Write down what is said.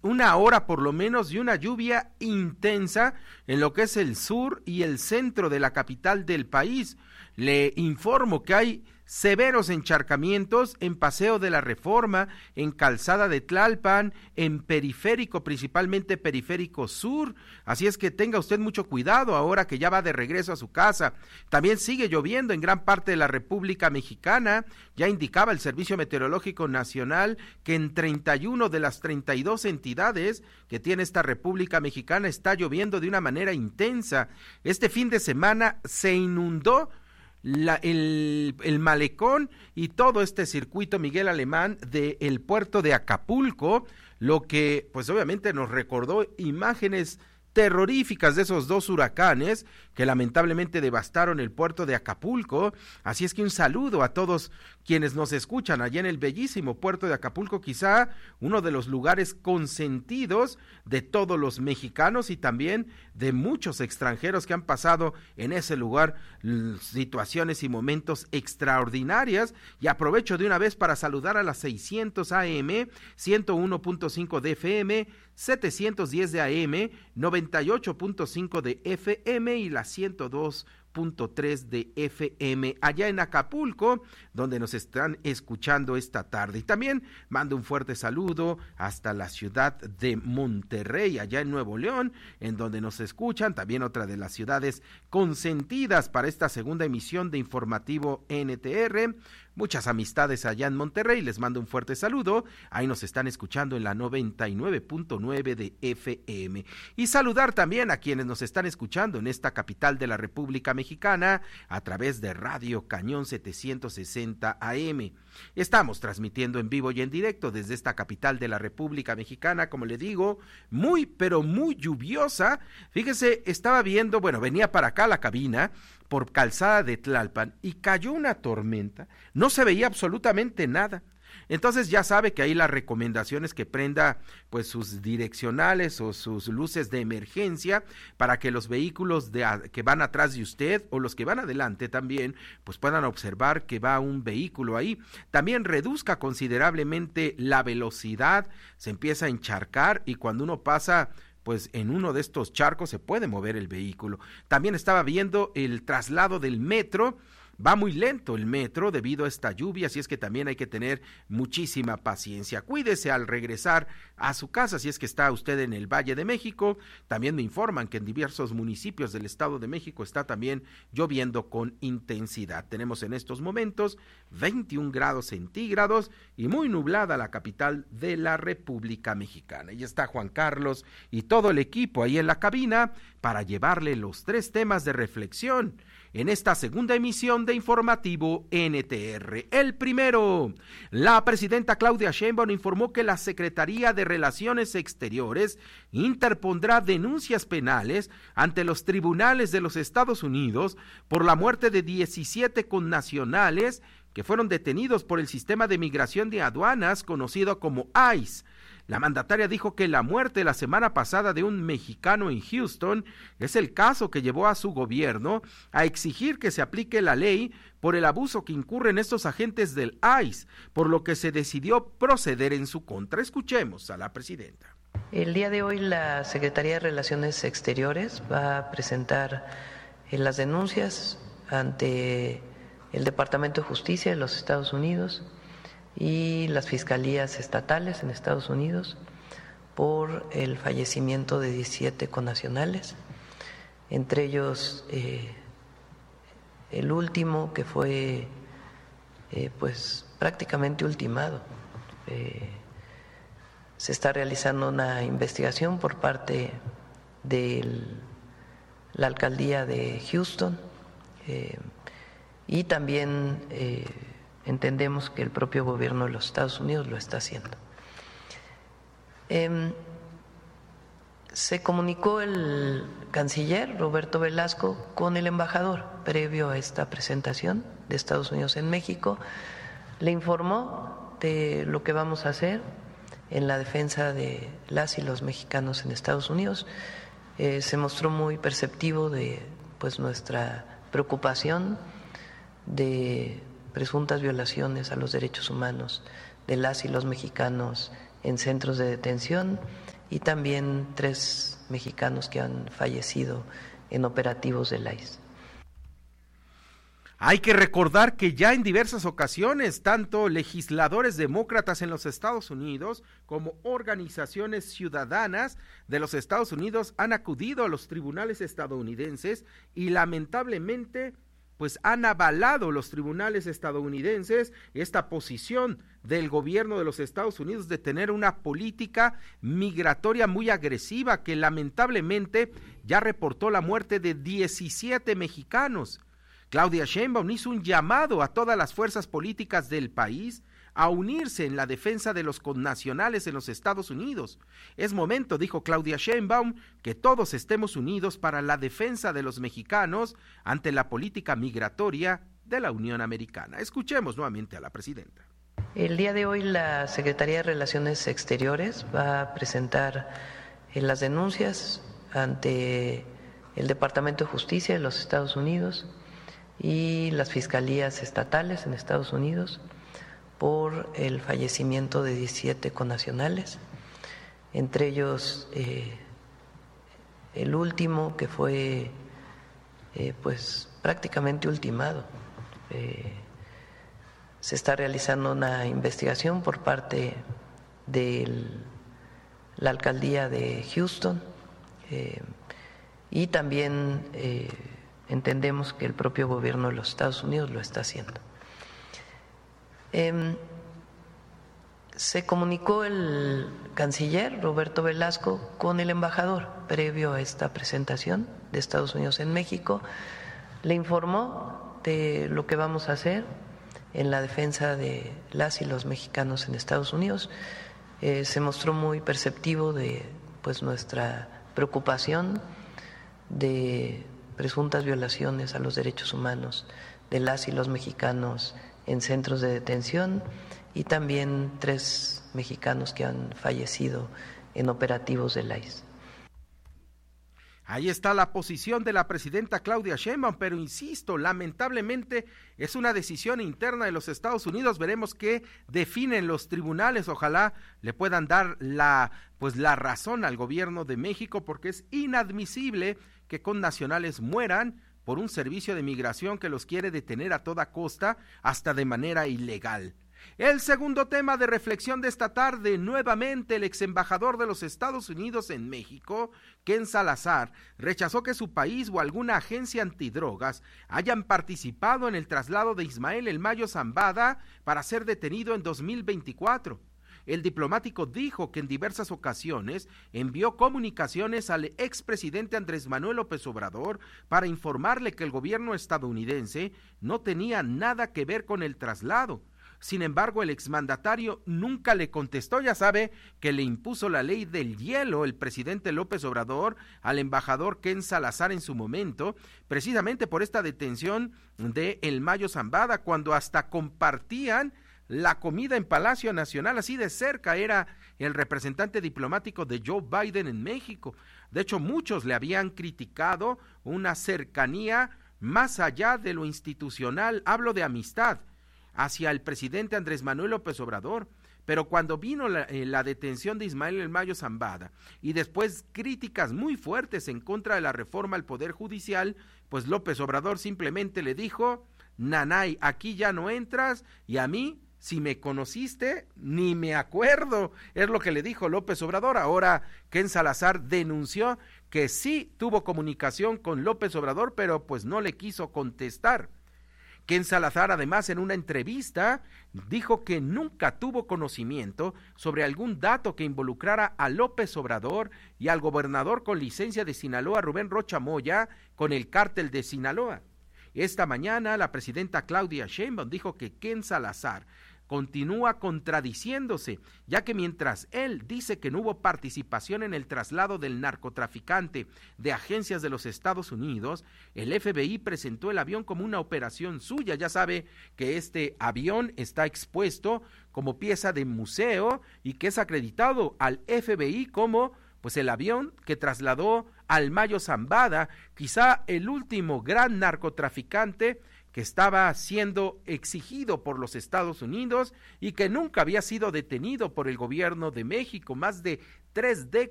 una hora por lo menos de una lluvia intensa en lo que es el sur y el centro de la capital del país. Le informo que hay severos encharcamientos en Paseo de la Reforma, en Calzada de Tlalpan, en Periférico, principalmente Periférico Sur, así es que tenga usted mucho cuidado ahora que ya va de regreso a su casa. También sigue lloviendo en gran parte de la República Mexicana, ya indicaba el Servicio Meteorológico Nacional que en 31 de las 32 entidades que tiene esta República Mexicana está lloviendo de una manera intensa. Este fin de semana se inundó el malecón y todo este circuito Miguel Alemán del puerto de Acapulco, lo que pues obviamente nos recordó imágenes terroríficas de esos dos huracanes que lamentablemente devastaron el puerto de Acapulco. Así es que un saludo a todos quienes nos escuchan allá en el bellísimo puerto de Acapulco, quizá uno de los lugares consentidos de todos los mexicanos y también de muchos extranjeros que han pasado en ese lugar situaciones y momentos extraordinarias. Y aprovecho de una vez para saludar a las 600 AM, 101.5 de FM, 710 de AM, 98.5 de FM y la 102.3 de FM allá en Acapulco, donde nos están escuchando esta tarde. Y también mando un fuerte saludo hasta la ciudad de Monterrey, allá en Nuevo León, en donde nos escuchan, también otra de las ciudades consentidas para esta segunda emisión de Informativo NTR. Muchas amistades allá en Monterrey, les mando un fuerte saludo, ahí nos están escuchando en la 99.9 de FM. Y saludar también a quienes nos están escuchando en esta capital de la República Mexicana a través de Radio Cañón 760 AM. Estamos transmitiendo en vivo y en directo desde esta capital de la República Mexicana, como le digo, muy pero muy lluviosa. Fíjese, estaba viendo, venía para acá a la cabina por Calzada de Tlalpan y cayó una tormenta, no se veía absolutamente nada. Entonces ya sabe que ahí la recomendación es que prenda pues sus direccionales o sus luces de emergencia para que los vehículos que van atrás de usted o los que van adelante también pues puedan observar que va un vehículo ahí. También reduzca considerablemente la velocidad, se empieza a encharcar y cuando uno pasa pues en uno de estos charcos se puede mover el vehículo. También estaba viendo el traslado del metro. Va muy lento el metro debido a esta lluvia, así es que también hay que tener muchísima paciencia. Cuídese al regresar a su casa, si es que está usted en el Valle de México. También me informan que en diversos municipios del Estado de México está también lloviendo con intensidad. Tenemos en estos momentos 21 grados centígrados y muy nublada la capital de la República Mexicana. Y está Juan Carlos y todo el equipo ahí en la cabina para llevarle los 3 temas de reflexión en esta segunda emisión de Informativo NTR. El primero, la presidenta Claudia Sheinbaum informó que la Secretaría de Relaciones Exteriores interpondrá denuncias penales ante los tribunales de los Estados Unidos por la muerte de 17 connacionales que fueron detenidos por el sistema de migración de aduanas conocido como ICE. La mandataria dijo que la muerte la semana pasada de un mexicano en Houston es el caso que llevó a su gobierno a exigir que se aplique la ley por el abuso que incurren estos agentes del ICE, por lo que se decidió proceder en su contra. Escuchemos a la presidenta. El día de hoy la Secretaría de Relaciones Exteriores va a presentar las denuncias ante el Departamento de Justicia de los Estados Unidos y las fiscalías estatales en Estados Unidos por el fallecimiento de 17 connacionales, entre ellos el último que fue pues prácticamente ultimado. Se está realizando una investigación por parte de la alcaldía de Houston y también entendemos que el propio gobierno de los Estados Unidos lo está haciendo. Se comunicó el canciller Roberto Velasco con el embajador previo a esta presentación de Estados Unidos en México. Le informó de lo que vamos a hacer en la defensa de las y los mexicanos en Estados Unidos. Se mostró muy perceptivo de pues nuestra preocupación de presuntas violaciones a los derechos humanos de las y los mexicanos en centros de detención y también 3 mexicanos que han fallecido en operativos del ICE. Hay que recordar que ya en diversas ocasiones, tanto legisladores demócratas en los Estados Unidos como organizaciones ciudadanas de los Estados Unidos han acudido a los tribunales estadounidenses y lamentablemente pues han avalado los tribunales estadounidenses esta posición del gobierno de los Estados Unidos de tener una política migratoria muy agresiva que lamentablemente ya reportó la muerte de 17 mexicanos. Claudia Sheinbaum hizo un llamado a todas las fuerzas políticas del país a unirse en la defensa de los connacionales en los Estados Unidos. Es momento, dijo Claudia Sheinbaum, que todos estemos unidos para la defensa de los mexicanos ante la política migratoria de la Unión Americana. Escuchemos nuevamente a la presidenta. El día de hoy la Secretaría de Relaciones Exteriores va a presentar las denuncias ante el Departamento de Justicia de los Estados Unidos y las fiscalías estatales en Estados Unidos por el fallecimiento de 17 connacionales, entre ellos el último que fue pues prácticamente ultimado. Se está realizando una investigación por parte de la alcaldía de Houston y también entendemos que el propio gobierno de los Estados Unidos lo está haciendo. Se comunicó el canciller Roberto Velasco con el embajador previo a esta presentación de Estados Unidos en México. Le informó de lo que vamos a hacer en la defensa de las y los mexicanos en Estados Unidos. Se mostró muy perceptivo de pues nuestra preocupación de presuntas violaciones a los derechos humanos de las y los mexicanos en centros de detención y también 3 mexicanos que han fallecido en operativos del ICE. Ahí está la posición de la presidenta Claudia Sheinbaum, pero insisto, lamentablemente es una decisión interna de los Estados Unidos. Veremos qué definen los tribunales. Ojalá le puedan dar la razón al gobierno de México, porque es inadmisible que connacionales mueran por un servicio de migración que los quiere detener a toda costa, hasta de manera ilegal. El segundo tema de reflexión de esta tarde, nuevamente el ex embajador de los Estados Unidos en México, Ken Salazar, rechazó que su país o alguna agencia antidrogas hayan participado en el traslado de Ismael El Mayo Zambada para ser detenido en 2024. El diplomático dijo que en diversas ocasiones envió comunicaciones al expresidente Andrés Manuel López Obrador para informarle que el gobierno estadounidense no tenía nada que ver con el traslado. Sin embargo, el exmandatario nunca le contestó. Ya sabe que le impuso la ley del hielo el presidente López Obrador al embajador Ken Salazar en su momento, precisamente por esta detención de El Mayo Zambada, cuando hasta compartían la comida en Palacio Nacional, así de cerca era el representante diplomático de Joe Biden en México. De hecho, muchos le habían criticado una cercanía más allá de lo institucional, hablo de amistad, hacia el presidente Andrés Manuel López Obrador. Pero cuando vino la detención de Ismael El Mayo Zambada y después críticas muy fuertes en contra de la reforma al Poder Judicial, pues López Obrador simplemente le dijo: nanay, aquí ya no entras, y a mí, si me conociste, ni me acuerdo, es lo que le dijo López Obrador. Ahora Ken Salazar denunció que sí tuvo comunicación con López Obrador, pero pues no le quiso contestar. Ken Salazar, además, en una entrevista, dijo que nunca tuvo conocimiento sobre algún dato que involucrara a López Obrador y al gobernador con licencia de Sinaloa, Rubén Rocha Moya, con el cártel de Sinaloa. Esta mañana, la presidenta Claudia Sheinbaum dijo que Ken Salazar continúa contradiciéndose, ya que mientras él dice que no hubo participación en el traslado del narcotraficante de agencias de los Estados Unidos, el FBI presentó el avión como una operación suya. Ya sabe que este avión está expuesto como pieza de museo y que es acreditado al FBI como pues el avión que trasladó al Mayo Zambada, quizá el último gran narcotraficante que estaba siendo exigido por los Estados Unidos y que nunca había sido detenido por el gobierno de México. Más de 3 décadas